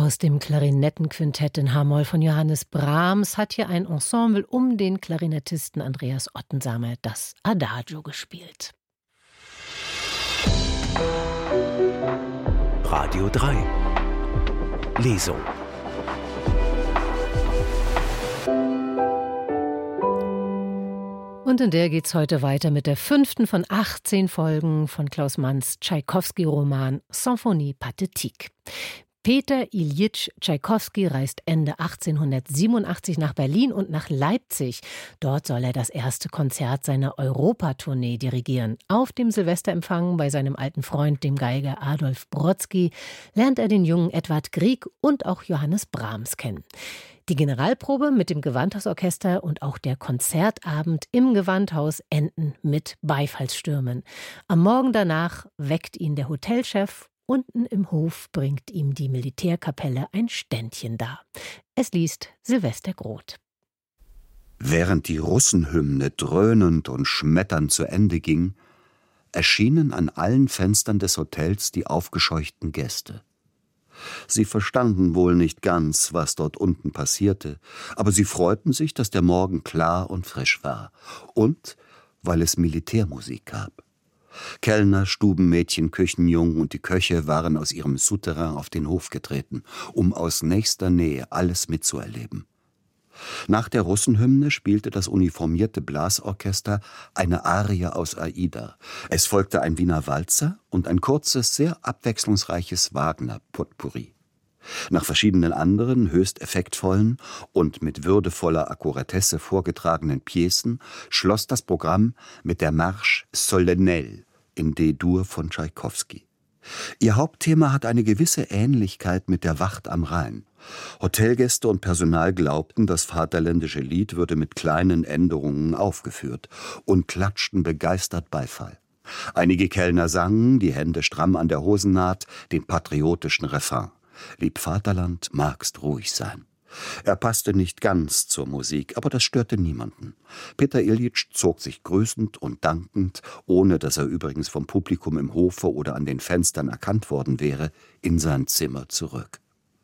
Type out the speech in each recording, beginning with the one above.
Aus dem Klarinettenquintett in H-Moll von Johannes Brahms hat hier ein Ensemble um den Klarinettisten Andreas Ottensamer das Adagio gespielt. Radio 3 Lesung. Und in der geht's heute weiter mit der 5. von 18 Folgen von Klaus Manns Tschaikowski-Roman Symphonie Pathétique. Peter Iljitsch Tschaikowski reist Ende 1887 nach Berlin und nach Leipzig. Dort soll er das erste Konzert seiner Europatournee dirigieren. Auf dem Silvesterempfang bei seinem alten Freund, dem Geiger Adolf Brodsky, lernt er den jungen Edvard Grieg und auch Johannes Brahms kennen. Die Generalprobe mit dem Gewandhausorchester und auch der Konzertabend im Gewandhaus enden mit Beifallsstürmen. Am Morgen danach weckt ihn der Hotelchef. Unten im Hof bringt ihm die Militärkapelle ein Ständchen dar. Es liest Silvester Groth. Während die Russenhymne dröhnend und schmetternd zu Ende ging, erschienen an allen Fenstern des Hotels die aufgescheuchten Gäste. Sie verstanden wohl nicht ganz, was dort unten passierte, aber sie freuten sich, dass der Morgen klar und frisch war und weil es Militärmusik gab. Kellner, Stubenmädchen, Küchenjungen und die Köche waren aus ihrem Souterrain auf den Hof getreten, um aus nächster Nähe alles mitzuerleben. Nach der Russenhymne spielte das uniformierte Blasorchester eine Arie aus Aida. Es folgte ein Wiener Walzer und ein kurzes, sehr abwechslungsreiches Wagner-Potpourri. Nach verschiedenen anderen, höchst effektvollen und mit würdevoller Akkuratesse vorgetragenen Piecen schloss das Programm mit der Marche solennelle in D-Dur von Tschaikowski. Ihr Hauptthema hat eine gewisse Ähnlichkeit mit der Wacht am Rhein. Hotelgäste und Personal glaubten, das vaterländische Lied würde mit kleinen Änderungen aufgeführt und klatschten begeistert Beifall. Einige Kellner sangen, die Hände stramm an der Hosennaht, den patriotischen Refrain. »Lieb Vaterland, magst ruhig sein.« Er passte nicht ganz zur Musik, aber das störte niemanden. Peter Iljitsch zog sich grüßend und dankend, ohne dass er übrigens vom Publikum im Hofe oder an den Fenstern erkannt worden wäre, in sein Zimmer zurück.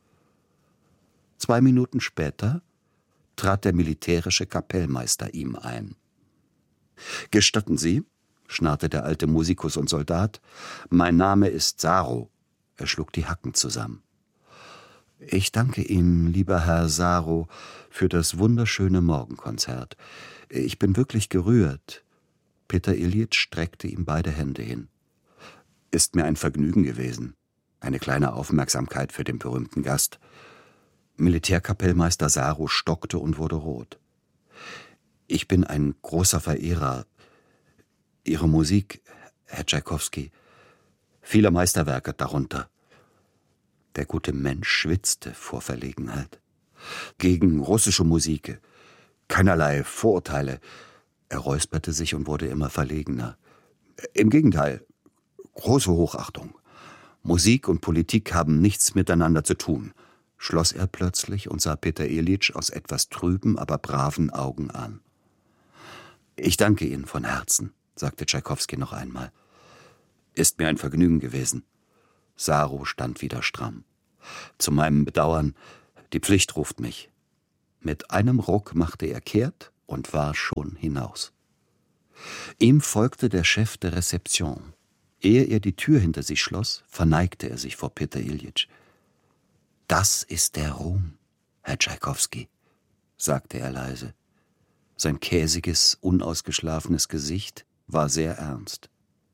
2 Minuten später trat der militärische Kapellmeister ihm ein. »Gestatten Sie«, schnarrte der alte Musikus und Soldat, »mein Name ist Saro.« Er schlug die Hacken zusammen. »Ich danke Ihnen, lieber Herr Saro, für das wunderschöne Morgenkonzert. Ich bin wirklich gerührt.« Peter Iljitsch streckte ihm beide Hände hin. »Ist mir ein Vergnügen gewesen. Eine kleine Aufmerksamkeit für den berühmten Gast.« Militärkapellmeister Saro stockte und wurde rot. »Ich bin ein großer Verehrer. Ihre Musik, Herr Tschaikowski, vieler Meisterwerke darunter.« Der gute Mensch schwitzte vor Verlegenheit. Gegen russische Musik, keinerlei Vorurteile. Er räusperte sich und wurde immer verlegener. Im Gegenteil, große Hochachtung. Musik und Politik haben nichts miteinander zu tun, schloss er plötzlich und sah Peter Iljitsch aus etwas trüben, aber braven Augen an. »Ich danke Ihnen von Herzen«, sagte Tschaikowski noch einmal. »Ist mir ein Vergnügen gewesen.« Saro stand wieder stramm. Zu meinem Bedauern, die Pflicht ruft mich. Mit einem Ruck machte er kehrt und war schon hinaus. Ihm folgte der Chef der Rezeption. Ehe er die Tür hinter sich schloss, verneigte er sich vor Peter Iljitsch. »Das ist der Ruhm, Herr Tschaikowski«, sagte er leise. Sein käsiges, unausgeschlafenes Gesicht war sehr ernst.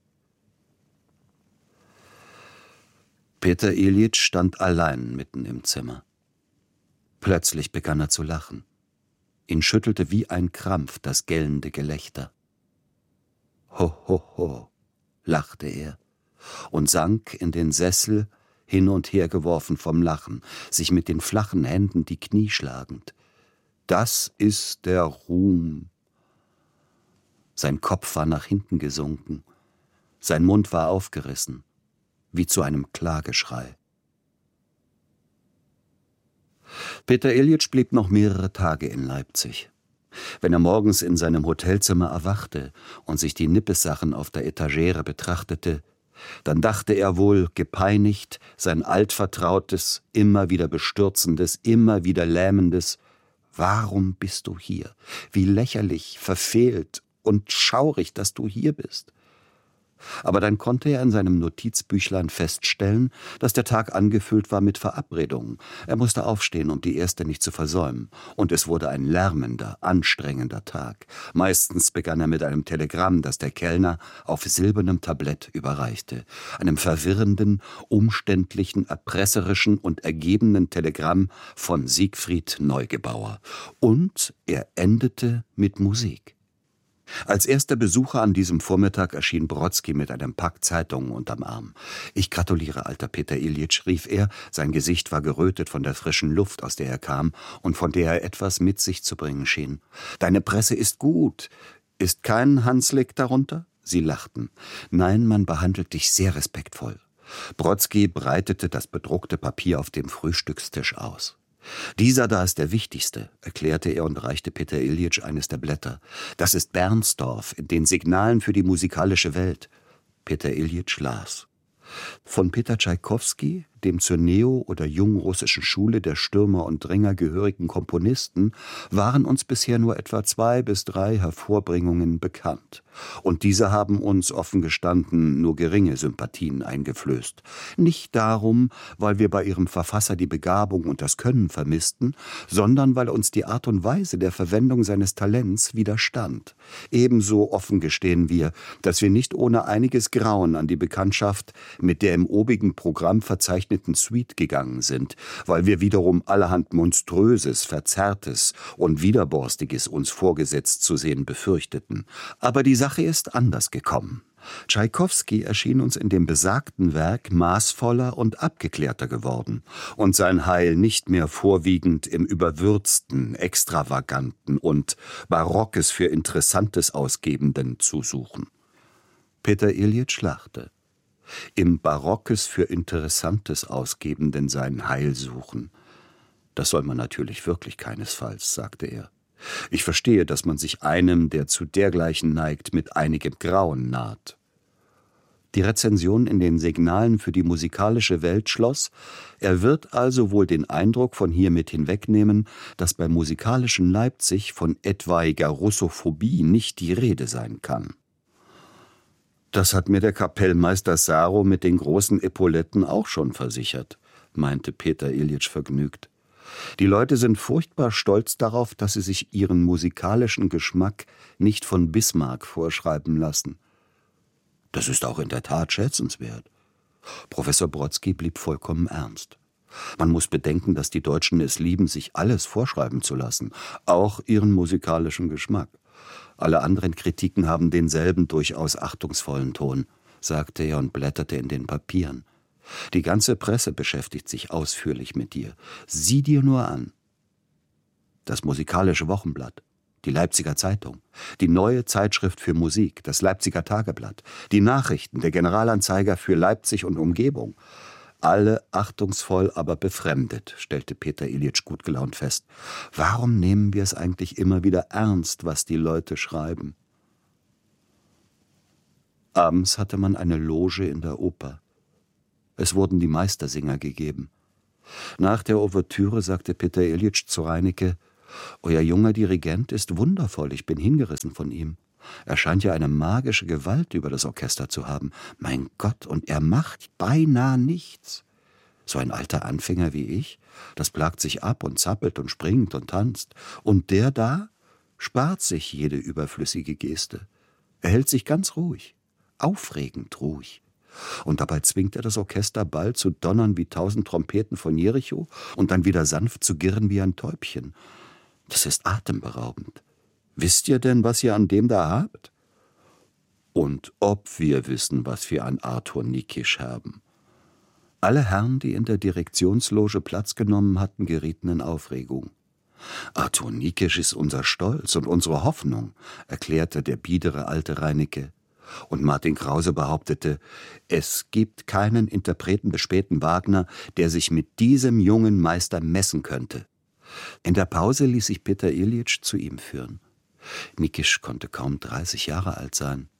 Peter Iljitsch stand allein mitten im Zimmer. Plötzlich begann er zu lachen. Ihn schüttelte wie ein Krampf das gellende Gelächter. »Ho, ho, ho«, lachte er und sank in den Sessel, hin und her geworfen vom Lachen, sich mit den flachen Händen die Knie schlagend. »Das ist der Ruhm.« Sein Kopf war nach hinten gesunken, sein Mund war aufgerissen, wie zu einem Klageschrei. Peter Iljitsch blieb noch mehrere Tage in Leipzig. Wenn er morgens in seinem Hotelzimmer erwachte und sich die Nippessachen auf der Etagere betrachtete, Dann dachte er wohl, gepeinigt, sein altvertrautes, immer wieder bestürzendes, immer wieder lähmendes: Warum bist du hier? Wie lächerlich, verfehlt und schaurig, dass du hier bist. Aber dann konnte er in seinem Notizbüchlein feststellen, dass der Tag angefüllt war mit Verabredungen. Er musste aufstehen, um die erste nicht zu versäumen. Und es wurde ein lärmender, anstrengender Tag. Meistens begann er mit einem Telegramm, das der Kellner auf silbernem Tablett überreichte. Einem verwirrenden, umständlichen, erpresserischen und ergebenen Telegramm von Siegfried Neugebauer. Und er endete mit Musik. Als erster Besucher an diesem Vormittag erschien Brodsky mit einem Pack Zeitungen unterm Arm. »Ich gratuliere, alter Peter Iljitsch«, rief er. Sein Gesicht war gerötet von der frischen Luft, aus der er kam und von der er etwas mit sich zu bringen schien. »Deine Presse ist gut. Ist kein Hanslick darunter?« Sie lachten. »Nein, man behandelt dich sehr respektvoll.« Brodsky breitete das bedruckte Papier auf dem Frühstückstisch aus. »Dieser da ist der wichtigste«, erklärte er und reichte Peter Iljitsch eines der Blätter. »Das ist Bernstorff in den Signalen für die musikalische Welt.« Peter Iljitsch las. Von Peter Tschaikowski, dem zur neo- oder jungrussischen Schule der Stürmer und Dränger gehörigen Komponisten, waren uns bisher nur etwa 2 bis 3 Hervorbringungen bekannt. Und diese haben uns, offen gestanden, nur geringe Sympathien eingeflößt. Nicht darum, weil wir bei ihrem Verfasser die Begabung und das Können vermissten, sondern weil uns die Art und Weise der Verwendung seines Talents widerstand. Ebenso offen gestehen wir, dass wir nicht ohne einiges Grauen an die Bekanntschaft mit der im obigen Programm verzeichneten Suite gegangen sind, weil wir wiederum allerhand Monströses, Verzerrtes und Widerborstiges uns vorgesetzt zu sehen befürchteten. Aber die Sache ist anders gekommen. Tschaikowski erschien uns in dem besagten Werk maßvoller und abgeklärter geworden und sein Heil nicht mehr vorwiegend im Überwürzten, Extravaganten und Barockes für Interessantes Ausgebenden zu suchen. Peter Iljitsch lachte. Im Barockes für Interessantes Ausgebenden sein Heil suchen. Das soll man natürlich wirklich keinesfalls, sagte er. Ich verstehe, dass man sich einem, der zu dergleichen neigt, mit einigem Grauen naht. Die Rezension in den Signalen für die musikalische Welt schloss, er wird also wohl den Eindruck von hiermit hinwegnehmen, dass beim musikalischen Leipzig von etwaiger Russophobie nicht die Rede sein kann. »Das hat mir der Kapellmeister Saro mit den großen Epauletten auch schon versichert«, meinte Peter Iljitsch vergnügt. »Die Leute sind furchtbar stolz darauf, dass sie sich ihren musikalischen Geschmack nicht von Bismarck vorschreiben lassen.« »Das ist auch in der Tat schätzenswert.« Professor Brodsky blieb vollkommen ernst. »Man muss bedenken, dass die Deutschen es lieben, sich alles vorschreiben zu lassen, auch ihren musikalischen Geschmack. Alle anderen Kritiken haben denselben durchaus achtungsvollen Ton«, sagte er und blätterte in den Papieren. »Die ganze Presse beschäftigt sich ausführlich mit dir. Sieh dir nur an. Das Musikalische Wochenblatt, die Leipziger Zeitung, die Neue Zeitschrift für Musik, das Leipziger Tageblatt, die Nachrichten, der Generalanzeiger für Leipzig und Umgebung. Alle achtungsvoll, aber befremdet«, stellte Peter Iljitsch gut gelaunt fest. »Warum nehmen wir es eigentlich immer wieder ernst, was die Leute schreiben?« Abends hatte man eine Loge in der Oper. Es wurden die Meistersinger gegeben. Nach der Ouvertüre sagte Peter Iljitsch zu Reinecke: »Euer junger Dirigent ist wundervoll, ich bin hingerissen von ihm. Er scheint ja eine magische Gewalt über das Orchester zu haben. Mein Gott, und er macht beinahe nichts. So ein alter Anfänger wie ich, das plagt sich ab und zappelt und springt und tanzt. Und der da spart sich jede überflüssige Geste. Er hält sich ganz ruhig, aufregend ruhig. Und dabei zwingt er das Orchester bald zu donnern wie 1000 Trompeten von Jericho und dann wieder sanft zu girren wie ein Täubchen. Das ist atemberaubend. Wisst ihr denn, was ihr an dem da habt?« Und ob wir wissen, was wir an Arthur Nikisch haben. Alle Herren, die in der Direktionsloge Platz genommen hatten, gerieten in Aufregung. »Arthur Nikisch ist unser Stolz und unsere Hoffnung«, erklärte der biedere alte Reinecke. Und Martin Krause behauptete, es gibt keinen Interpreten des späten Wagner, der sich mit diesem jungen Meister messen könnte. In der Pause ließ sich Peter Iljitsch zu ihm führen. Nikisch konnte kaum 30 Jahre alt sein.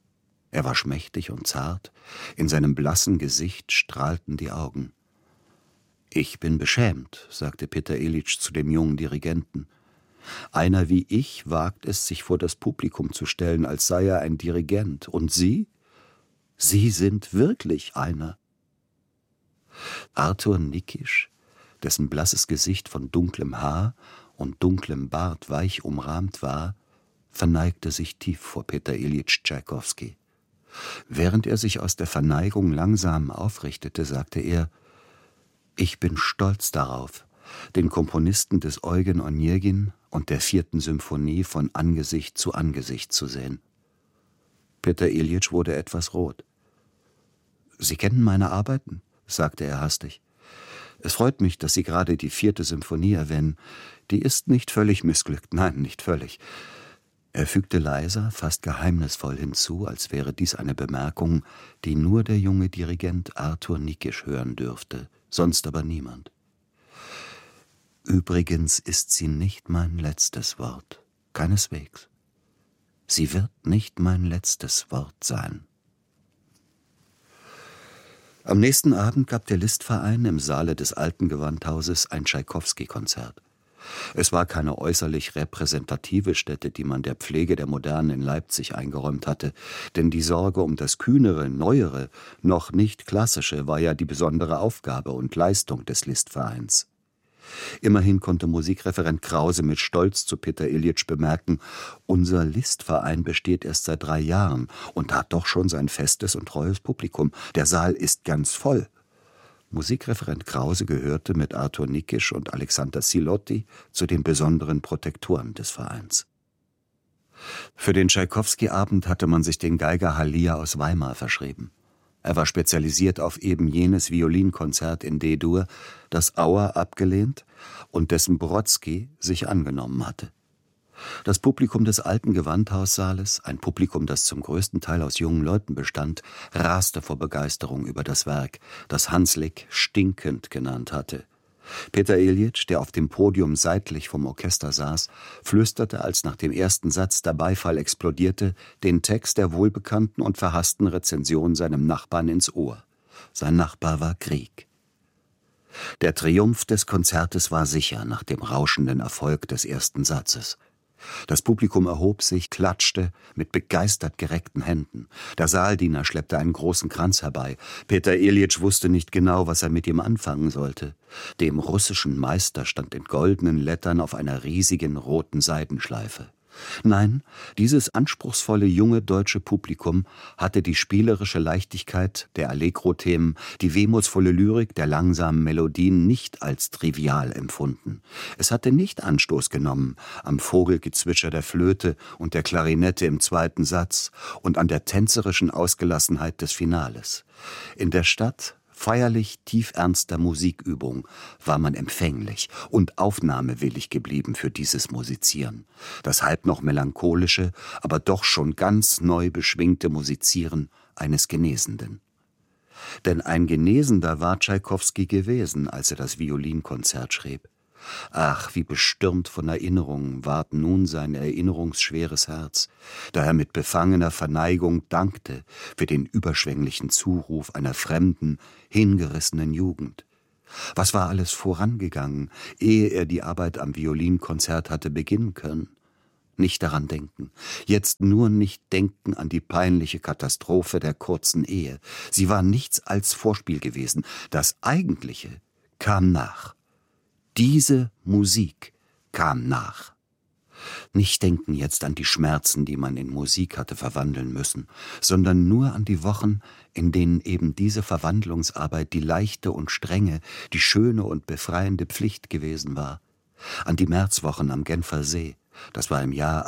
Er war schmächtig und zart, in seinem blassen Gesicht strahlten die Augen. »Ich bin beschämt«, sagte Peter Iljitsch zu dem jungen Dirigenten. »Einer wie ich wagt es, sich vor das Publikum zu stellen, als sei er ein Dirigent. Und Sie? Sie sind wirklich einer.« Arthur Nikisch, dessen blasses Gesicht von dunklem Haar und dunklem Bart weich umrahmt war, verneigte sich tief vor Peter Iljitsch Tschaikowski. Während er sich aus der Verneigung langsam aufrichtete, sagte er: »Ich bin stolz darauf, den Komponisten des Eugen Onegin und der 4. Symphonie von Angesicht zu Angesicht zu sehen.« Peter Iljitsch wurde etwas rot. »Sie kennen meine Arbeiten?« sagte er hastig. »Es freut mich, dass Sie gerade die 4. Symphonie erwähnen. Die ist nicht völlig missglückt, nein, nicht völlig.« Er fügte leiser, fast geheimnisvoll hinzu, als wäre dies eine Bemerkung, die nur der junge Dirigent Arthur Nikisch hören dürfte, sonst aber niemand. »Übrigens ist sie nicht mein letztes Wort, keineswegs. Sie wird nicht mein letztes Wort sein.« Am nächsten Abend gab der Listverein im Saale des Alten Gewandhauses ein Tschaikowski-Konzert. Es war keine äußerlich repräsentative Stätte, die man der Pflege der Moderne in Leipzig eingeräumt hatte, denn die Sorge um das Kühnere, Neuere, noch nicht Klassische war ja die besondere Aufgabe und Leistung des Listvereins. Immerhin konnte Musikreferent Krause mit Stolz zu Peter Iljitsch bemerken: »Unser Listverein besteht erst seit 3 Jahren und hat doch schon sein festes und treues Publikum. Der Saal ist ganz voll.« Musikreferent Krause gehörte mit Arthur Nikisch und Alexander Silotti zu den besonderen Protektoren des Vereins. Für den Tschaikowski-Abend hatte man sich den Geiger Halia aus Weimar verschrieben. Er war spezialisiert auf eben jenes Violinkonzert in D-Dur, das Auer abgelehnt und dessen Brodsky sich angenommen hatte. Das Publikum des alten Gewandhaussaales, ein Publikum, das zum größten Teil aus jungen Leuten bestand, raste vor Begeisterung über das Werk, das Hanslick stinkend genannt hatte. Peter Iljitsch, der auf dem Podium seitlich vom Orchester saß, flüsterte, als nach dem ersten Satz der Beifall explodierte, den Text der wohlbekannten und verhassten Rezension seinem Nachbarn ins Ohr. Sein Nachbar war Grieg. Der Triumph des Konzertes war sicher nach dem rauschenden Erfolg des ersten Satzes. Das Publikum erhob sich, klatschte mit begeistert gereckten Händen. Der Saaldiener schleppte einen großen Kranz herbei. Peter Iljitsch wusste nicht genau, was er mit ihm anfangen sollte. Dem russischen Meister stand in goldenen Lettern auf einer riesigen roten Seidenschleife. Nein, dieses anspruchsvolle junge deutsche Publikum hatte die spielerische Leichtigkeit der Allegro-Themen, die wehmutsvolle Lyrik der langsamen Melodien nicht als trivial empfunden. Es hatte nicht Anstoß genommen am Vogelgezwitscher der Flöte und der Klarinette im zweiten Satz und an der tänzerischen Ausgelassenheit des Finales. In der Stadt feierlich tiefernster Musikübung war man empfänglich und aufnahmewillig geblieben für dieses Musizieren. Das halb noch melancholische, aber doch schon ganz neu beschwingte Musizieren eines Genesenden. Denn ein Genesender war Tschaikowski gewesen, als er das Violinkonzert schrieb. Ach, wie bestürmt von Erinnerungen ward nun sein erinnerungsschweres Herz, da er mit befangener Verneigung dankte für den überschwänglichen Zuruf einer fremden, hingerissenen Jugend. Was war alles vorangegangen, ehe er die Arbeit am Violinkonzert hatte beginnen können? Nicht daran denken, jetzt nur nicht denken an die peinliche Katastrophe der kurzen Ehe. Sie war nichts als Vorspiel gewesen, das Eigentliche kam nach. Diese Musik kam nach. Nicht denken jetzt an die Schmerzen, die man in Musik hatte verwandeln müssen, sondern nur an die Wochen, in denen eben diese Verwandlungsarbeit die leichte und strenge, die schöne und befreiende Pflicht gewesen war. An die Märzwochen am Genfer See, das war im Jahr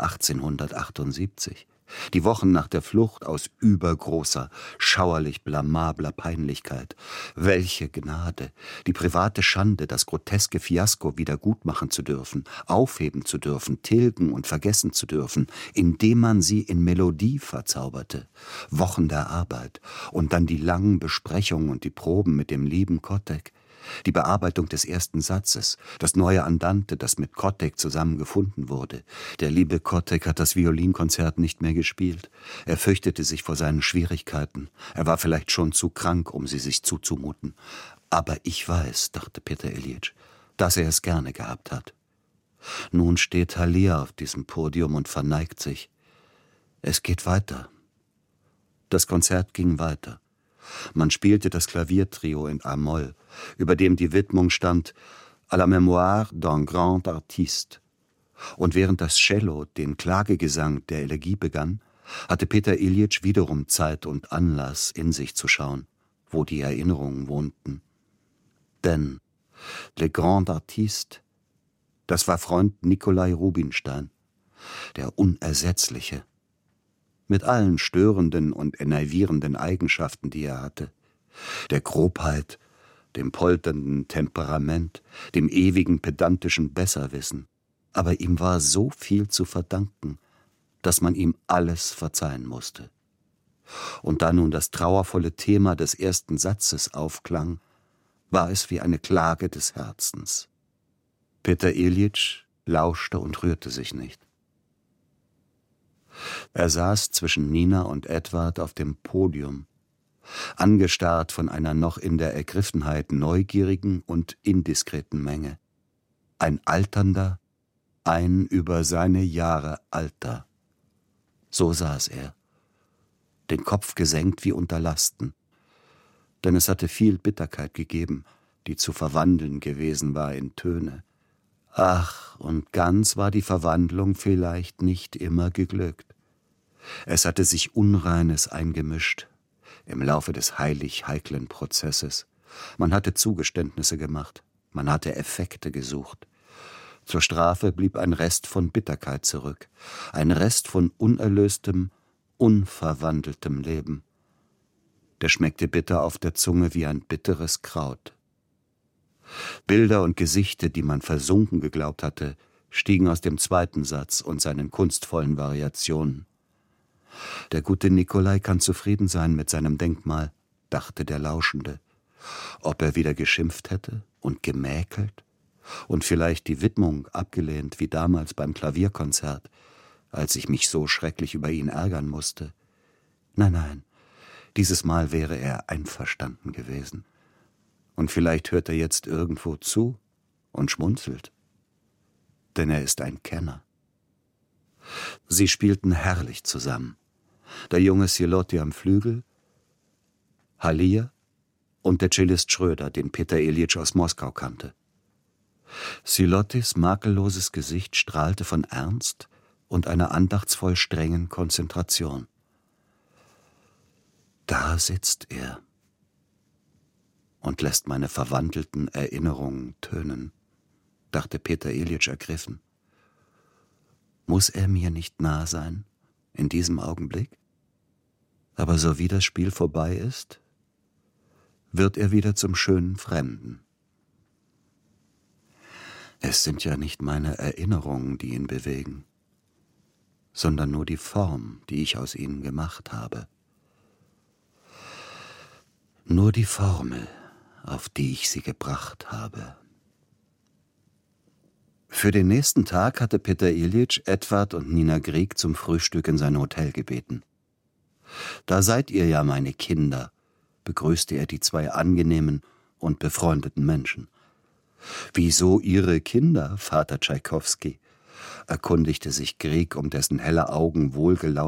1878. Die Wochen nach der Flucht aus übergroßer, schauerlich blamabler Peinlichkeit. Welche Gnade, die private Schande, das groteske Fiasko wieder gutmachen zu dürfen, aufheben zu dürfen, tilgen und vergessen zu dürfen, indem man sie in Melodie verzauberte. Wochen der Arbeit und dann die langen Besprechungen und die Proben mit dem lieben Kotek. Die Bearbeitung des ersten Satzes, das neue Andante, das mit Kotek zusammen gefunden wurde. Der liebe Kotek hat das Violinkonzert nicht mehr gespielt. Er fürchtete sich vor seinen Schwierigkeiten. Er war vielleicht schon zu krank, um sie sich zuzumuten. Aber ich weiß, dachte Peter Iljitsch, dass er es gerne gehabt hat. Nun steht Halia auf diesem Podium und verneigt sich. Es geht weiter. Das Konzert ging weiter. Man spielte das Klaviertrio in A-Moll, über dem die Widmung stand »À la mémoire d'un grand artiste«. Und während das Cello den Klagegesang der Elegie begann, hatte Peter Iljitsch wiederum Zeit und Anlass, in sich zu schauen, wo die Erinnerungen wohnten. Denn Le Grand Artiste, das war Freund Nikolai Rubinstein, der Unersetzliche, mit allen störenden und enervierenden Eigenschaften, die er hatte, der Grobheit, dem polternden Temperament, dem ewigen pedantischen Besserwissen. Aber ihm war so viel zu verdanken, dass man ihm alles verzeihen musste. Und da nun das trauervolle Thema des ersten Satzes aufklang, war es wie eine Klage des Herzens. Peter Iljitsch lauschte und rührte sich nicht. Er saß zwischen Nina und Edward auf dem Podium, angestarrt von einer noch in der Ergriffenheit neugierigen und indiskreten Menge. Ein alternder, ein über seine Jahre alter. So saß er, den Kopf gesenkt wie unter Lasten, denn es hatte viel Bitterkeit gegeben, die zu verwandeln gewesen war in Töne. Ach, und ganz war die Verwandlung vielleicht nicht immer geglückt. Es hatte sich Unreines eingemischt im Laufe des heilig heiklen Prozesses. Man hatte Zugeständnisse gemacht, man hatte Effekte gesucht. Zur Strafe blieb ein Rest von Bitterkeit zurück, ein Rest von unerlöstem, unverwandeltem Leben. Der schmeckte bitter auf der Zunge wie ein bitteres Kraut. Bilder und Gesichter, die man versunken geglaubt hatte, stiegen aus dem zweiten Satz und seinen kunstvollen Variationen. Der gute Nikolai kann zufrieden sein mit seinem Denkmal, dachte der Lauschende. Ob er wieder geschimpft hätte und gemäkelt und vielleicht die Widmung abgelehnt wie damals beim Klavierkonzert, als ich mich so schrecklich über ihn ärgern musste. Nein, dieses Mal wäre er einverstanden gewesen. Und vielleicht hört er jetzt irgendwo zu und schmunzelt. Denn er ist ein Kenner. Sie spielten herrlich zusammen. Der junge Sziloty am Flügel, Halia und der Cellist Schröder, den Peter Iljitsch aus Moskau kannte. Szilotys makelloses Gesicht strahlte von Ernst und einer andachtsvoll strengen Konzentration. Da sitzt er und lässt meine verwandelten Erinnerungen tönen, dachte Peter Iljitsch ergriffen. Muss er mir nicht nah sein, in diesem Augenblick? Aber so wie das Spiel vorbei ist, wird er wieder zum schönen Fremden. Es sind ja nicht meine Erinnerungen, die ihn bewegen, sondern nur die Form, die ich aus ihnen gemacht habe. Nur die Formel, auf die ich sie gebracht habe. Für den nächsten Tag hatte Peter Iljitsch Edward und Nina Grieg zum Frühstück in sein Hotel gebeten. »Da seid ihr ja, meine Kinder«, begrüßte er die zwei angenehmen und befreundeten Menschen. »Wieso Ihre Kinder, Vater Tschaikowski?«, erkundigte sich Grieg, um dessen helle Augen wohlgelaunt